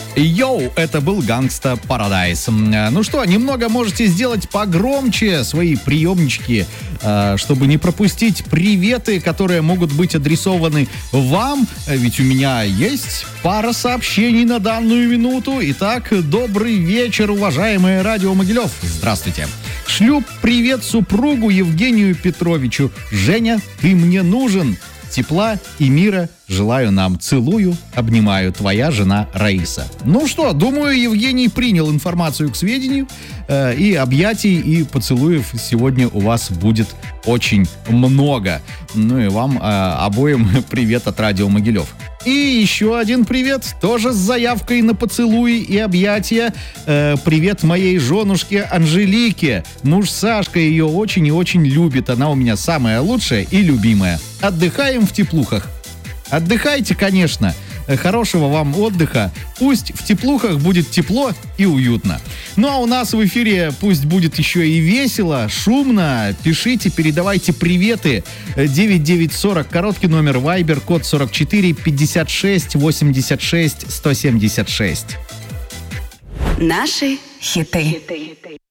Йоу, это был Gangsta Paradise. Ну что, немного можете сделать погромче свои приемнички, чтобы не пропустить приветы, которые могут быть адресованы вам. Ведь у меня есть пара сообщений на данную минуту. Итак, добрый вечер, уважаемые радио Могилев. Здравствуйте. Шлю привет супругу Евгению Петровичу. Женя, ты мне нужен. Тепла и мира желаю нам. Целую, обнимаю. Твоя жена Раиса. Ну что, думаю, Евгений принял информацию к сведению. И объятий, и поцелуев сегодня у вас будет очень много. Ну и вам обоим привет от радио Могилев. И еще один привет, тоже с заявкой на поцелуи и объятия. Привет моей женушке Анжелике. Муж Сашка ее очень и очень любит. Она у меня самая лучшая и любимая. Отдыхаем в теплухах. Отдыхайте, конечно. Хорошего вам отдыха. Пусть в теплухах будет тепло и уютно. Ну а у нас в эфире пусть будет еще и весело, шумно. Пишите, передавайте приветы. 9940, короткий номер Viber, код 44 56 86 176. Наши хиты.